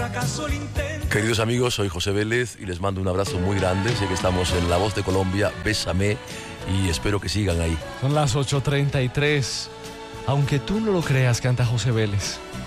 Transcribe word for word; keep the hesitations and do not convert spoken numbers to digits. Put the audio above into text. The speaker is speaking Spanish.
fracasó el intento. Queridos amigos, soy José Vélez y les mando un abrazo muy grande. Sé que estamos en La Voz de Colombia, Bésame, y espero que sigan ahí. Son las ocho treinta y tres. Aunque tú no lo creas, canta José Vélez.